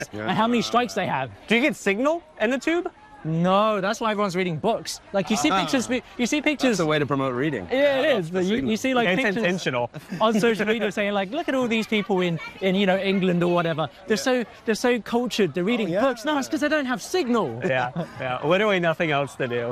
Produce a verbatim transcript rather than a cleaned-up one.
and how many strikes they have. Do you get signal in the tube? No, that's why everyone's reading books. Like you see pictures, you see pictures. That's a way to promote reading. Yeah, it is. But you, you see like It's pictures intentional. on social media saying like, look at all these people in, in you know England or whatever. They're so they're so cultured. They're reading yeah. books. No, it's because they don't have signal. Yeah, yeah. Literally nothing else to do.